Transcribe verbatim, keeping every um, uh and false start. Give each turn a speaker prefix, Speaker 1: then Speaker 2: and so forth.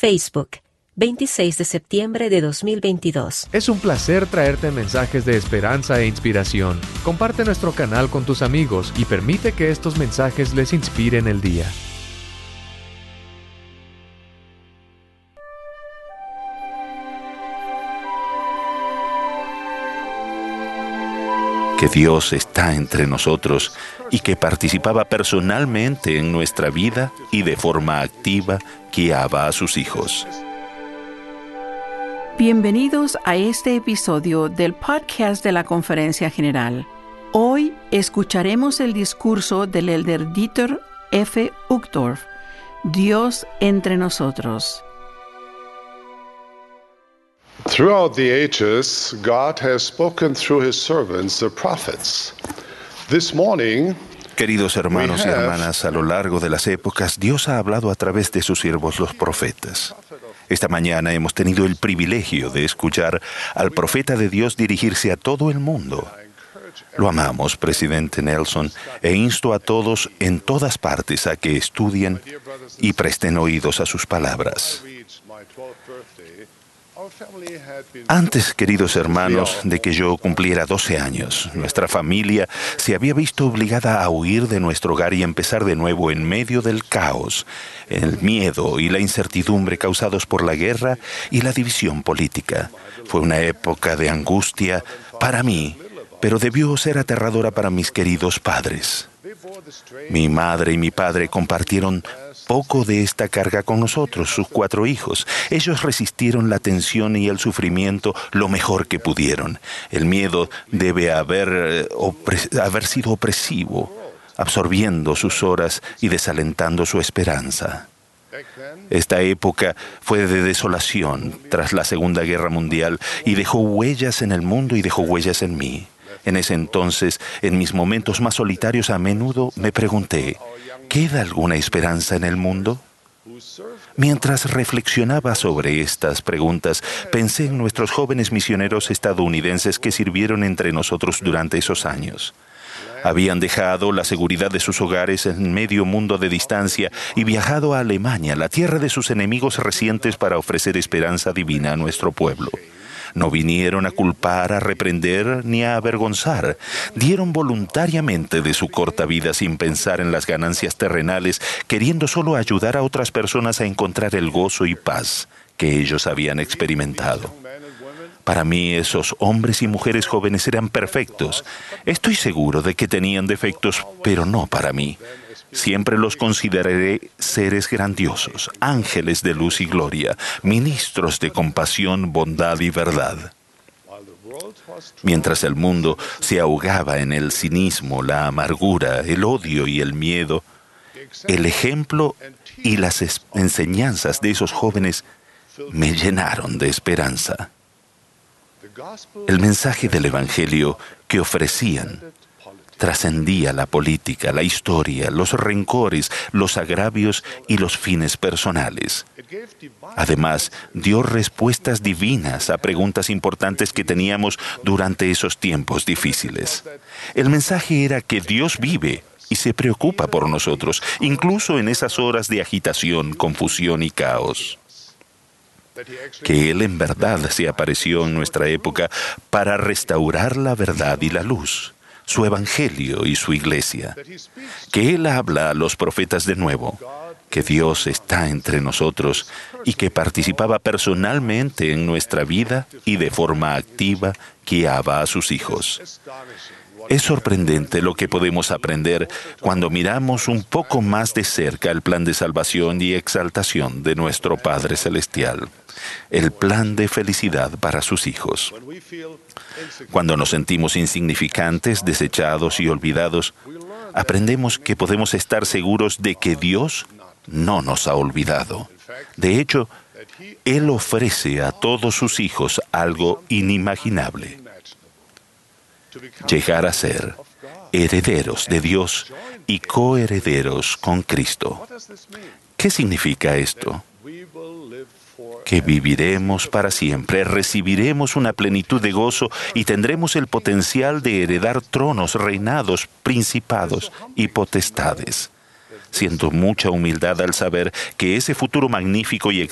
Speaker 1: Facebook, veintiséis de septiembre de dos mil veintidós.
Speaker 2: Es un placer traerte mensajes de esperanza e inspiración. Comparte nuestro canal con tus amigos y permite que estos mensajes les inspiren el día.
Speaker 3: Que Dios está entre nosotros y que participaba personalmente en nuestra vida y de forma activa guiaba a sus hijos.
Speaker 4: Bienvenidos a este episodio del podcast de la Conferencia General. Hoy escucharemos el discurso del elder Dieter F. Uchtdorf, Dios entre nosotros.
Speaker 5: Throughout the ages, God has spoken through his servants, the prophets. This morning,
Speaker 3: Queridos hermanos y hermanas, a lo largo de las épocas, Dios ha hablado a través de sus siervos los profetas. Esta mañana hemos tenido el privilegio de escuchar al profeta de Dios dirigirse a todo el mundo. Lo amamos, presidente Nelson, e insto a todos en todas partes a que estudien y presten oídos a sus palabras. Antes, queridos hermanos, de que yo cumpliera doce años, nuestra familia se había visto obligada a huir de nuestro hogar y empezar de nuevo en medio del caos, el miedo y la incertidumbre causados por la guerra y la división política. Fue una época de angustia para mí, pero debió ser aterradora para mis queridos padres. Mi madre y mi padre compartieron poco de esta carga con nosotros, sus cuatro hijos. Ellos resistieron la tensión y el sufrimiento lo mejor que pudieron. El miedo debe haber, opre- haber sido opresivo, absorbiendo sus horas y desalentando su esperanza. Esta época fue de desolación tras la Segunda Guerra Mundial y dejó huellas en el mundo y dejó huellas en mí. En ese entonces, en mis momentos más solitarios, a menudo me pregunté, ¿queda alguna esperanza en el mundo? Mientras reflexionaba sobre estas preguntas, pensé en nuestros jóvenes misioneros estadounidenses que sirvieron entre nosotros durante esos años. Habían dejado la seguridad de sus hogares en medio mundo de distancia y viajado a Alemania, la tierra de sus enemigos recientes, para ofrecer esperanza divina a nuestro pueblo. No vinieron a culpar, a reprender, ni a avergonzar. Dieron voluntariamente de su corta vida sin pensar en las ganancias terrenales, queriendo solo ayudar a otras personas a encontrar el gozo y paz que ellos habían experimentado. Para mí, esos hombres y mujeres jóvenes eran perfectos. Estoy seguro de que tenían defectos, pero no para mí. Siempre los consideraré seres grandiosos, ángeles de luz y gloria, ministros de compasión, bondad y verdad. Mientras el mundo se ahogaba en el cinismo, la amargura, el odio y el miedo, el ejemplo y las es- enseñanzas de esos jóvenes me llenaron de esperanza. El mensaje del Evangelio que ofrecían trascendía la política, la historia, los rencores, los agravios y los fines personales. Además, dio respuestas divinas a preguntas importantes que teníamos durante esos tiempos difíciles. El mensaje era que Dios vive y se preocupa por nosotros, incluso en esas horas de agitación, confusión y caos. Que Él en verdad se apareció en nuestra época para restaurar la verdad y la luz, su evangelio y su iglesia. Que Él habla a los profetas de nuevo, que Dios está entre nosotros y que participaba personalmente en nuestra vida y de forma activa guiaba a sus hijos. Es sorprendente lo que podemos aprender cuando miramos un poco más de cerca el plan de salvación y exaltación de nuestro Padre Celestial, el plan de felicidad para sus hijos. Cuando nos sentimos insignificantes, desechados y olvidados, aprendemos que podemos estar seguros de que Dios no nos ha olvidado. De hecho, Él ofrece a todos sus hijos algo inimaginable: llegar a ser herederos de Dios y coherederos con Cristo. ¿Qué significa esto? Que viviremos para siempre, recibiremos una plenitud de gozo y tendremos el potencial de heredar tronos, reinados, principados y potestades. Siento mucha humildad al saber que ese futuro magnífico y